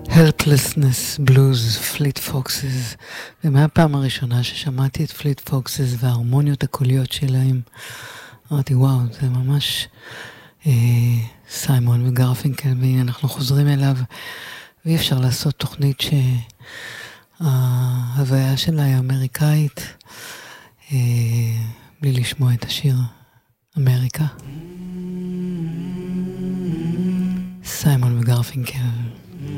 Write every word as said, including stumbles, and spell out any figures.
Helplessness Blues, פליט פוקסס. ומהפעם הראשונה ששמעתי את פליט פוקסס וההרמוניות הקוליות שלהם, אמרתי וואו, זה ממש אה, סיימון וגרפינקל, והנה אנחנו חוזרים אליו, ואי אפשר לעשות תוכנית שההוויה שלה היא אמריקאית, אה, בלי לשמוע את השיר אמריקה. סיימון וגרפינקל.